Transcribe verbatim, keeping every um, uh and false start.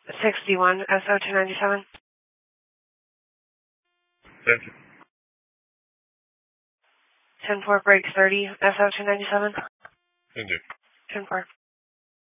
sixty-one S O two ninety-seven. Thank you. ten four break thirty S O two ninety-seven. Thank you. ten four.